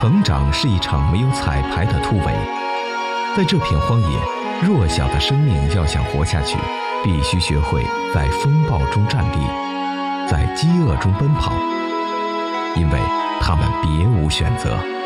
成长是一场没有彩排的突围，在这片荒野，弱小的生命要想活下去，必须学会在风暴中站立，在饥饿中奔跑，因为他们别无选择。